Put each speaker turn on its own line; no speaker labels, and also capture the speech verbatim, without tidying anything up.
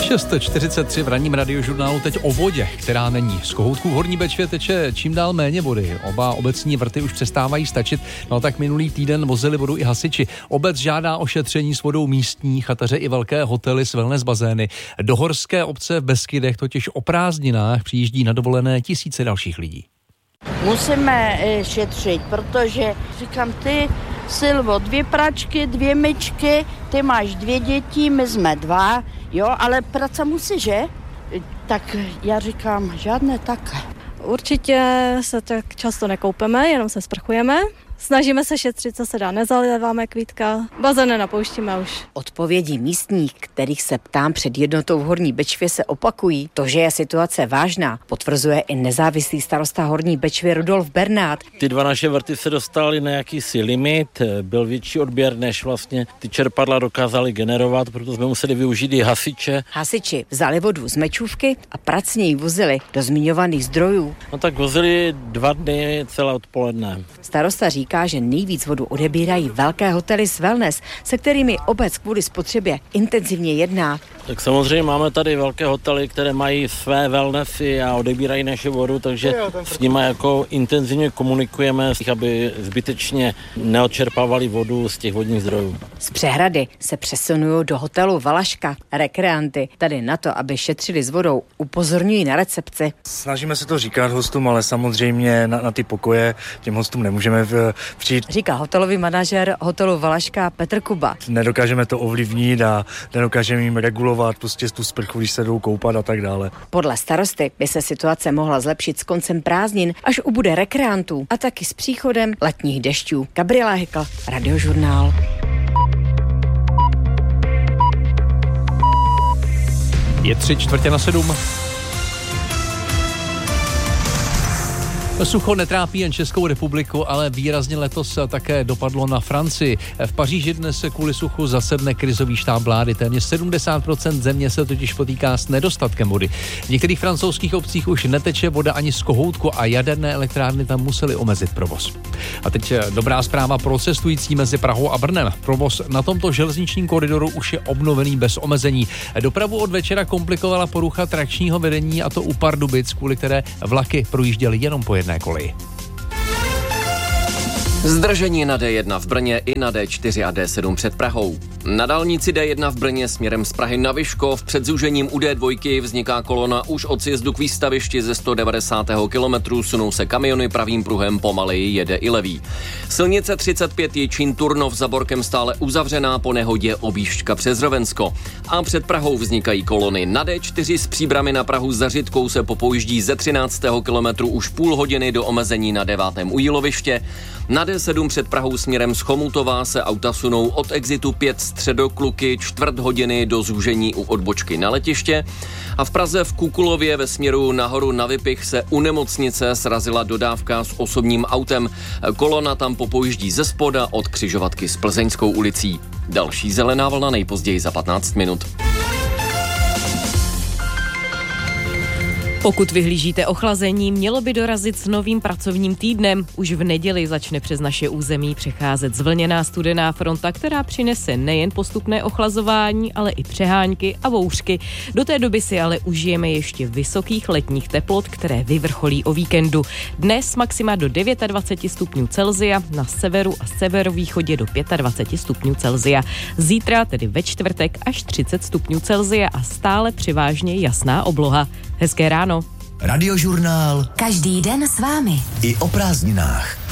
šest čtyřicet tři v ranním radiožurnálu teď o vodě, která není. Z kohoutků v Horní Bečvě teče čím dál méně vody. Oba obecní vrty už přestávají stačit, no tak minulý týden vozili vodu i hasiči. Obec žádá o šetření s vodou místní, chataře i velké hotely s wellness bazény. Do horské obce v Beskydech totiž o prázdninách přijíždí na dovolené tisíce dalších lidí.
Musíme šetřit, protože říkám ty, Silvo, dvě pračky, dvě myčky, ty máš dvě děti, my jsme dva, jo, ale práce musí, že? Tak já říkám, žádné takhle.
Určitě se tak často nekoupeme, jenom se sprchujeme. Snažíme se šetřit, co se dá, nezaliváme kvítka, bazén nenapouštíme už.
Odpovědi místních, kterých se ptám před jednotou v Horní Bečvě, se opakují. To, že je situace vážná, potvrzuje i nezávislý starosta Horní Bečvy Rudolf Bernát.
Ty dva naše vrty se dostaly na jakýsi limit, byl větší odběr, než vlastně ty čerpadla dokázaly generovat, proto jsme museli využít i hasiče.
Hasiči vzali vodu z Mečůvky a pracně ji vozili do zmiňovaných zdrojů.
No tak vozili dva dny celé odpoledne.
Starosta říká, že nejvíc vodu odebírají velké hotely s wellness, se kterými obec kvůli spotřebě intenzivně jedná.
Tak samozřejmě máme tady velké hotely, které mají své wellnessy a odebírají naše vodu, takže s nimi jako intenzivně komunikujeme, aby zbytečně neodčerpávali vodu z těch vodních zdrojů.
Z přehrady se přesunují do hotelu Valaška. Rekreanty tady na to, aby šetřili s vodou, upozorňují na recepci.
Snažíme se to říkat hostům, ale samozřejmě na, na ty pokoje těm hostům nemůžeme v, přijít.
Říká hotelový manažer hotelu Valaška Petr Kuba.
Nedokážeme to ovlivnit a nedokážeme jim regulovat prostě tu sprchu, když se jdou koupat a tak dále.
Podle starosty by se situace mohla zlepšit s koncem prázdnin, až ubude rekreantů a taky s příchodem letních dešťů. Gabriela Hykl, Radiožurnál.
Je tři čtvrtě na sedm. Sucho netrápí jen Českou republiku, ale výrazně letos také dopadlo na Francii. V Paříži dnes kvůli suchu zasedne krizový štáb vlády. Téměř sedmdesát procent země se totiž potýká s nedostatkem vody. V některých francouzských obcích už neteče voda ani z kohoutku a jaderné elektrárny tam musely omezit provoz. A teď dobrá zpráva pro cestující mezi Prahou a Brnem. Provoz na tomto železničním koridoru už je obnovený bez omezení. Dopravu od večera komplikovala porucha trakčního vedení, a to u Pardubic, kvůli které vlaky projížděly jenom po jedné koleji.
Zdržení na D jedna v Brně i na D čtyři a D sedm před Prahou. Na dálnici D jedna v Brně směrem z Prahy na Vyškov před zúžením u D dva vzniká kolona už od sjezdu k výstavišti ze sto devadesátého kilometru, sunou se kamiony, pravým pruhem pomaleji jede i levý. Silnice třicet pět Jičín Turnov za Borkem stále uzavřená po nehodě objížďka přes Rovensko. A před Prahou vznikají kolony. Na D čtyři z Příbrami na Prahu za Řitkou se popojíždí ze třináctého kilometru už půl hodiny do omezení na devátém u Jíloviště. Na D sedm před Prahou směrem z Chomutová se auta sunou od exitu pět Středokluky čtvrt hodiny do zúžení u odbočky na letiště. A v Praze v Kukulově ve směru nahoru na Vypich se u nemocnice srazila dodávka s osobním autem. Kolona tam popojíždí ze spoda od křižovatky s Plzeňskou ulicí. Další zelená vlna nejpozději za patnáct minut.
Pokud vyhlížíte ochlazení, mělo by dorazit s novým pracovním týdnem. Už v neděli začne přes naše území přecházet zvlněná studená fronta, která přinese nejen postupné ochlazování, ale i přehánky a bouřky. Do té doby si ale užijeme ještě vysokých letních teplot, které vyvrcholí o víkendu. Dnes maxima do dvacet devět stupňů Celsia, na severu a severovýchodě do dvacet pět stupňů Celsia. Zítra, tedy ve čtvrtek, až třicet stupňů Celsia a stále převážně jasná obloha. Hezké ráno.
Radiožurnál.
Každý den s vámi.
I o prázdninách.